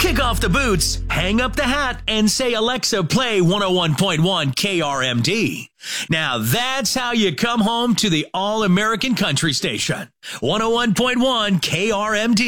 Kick off the boots, hang up the hat, and say, Alexa, play 101.1 KRMD. Now that's how you come home to the all-American country station. 101.1 KRMD.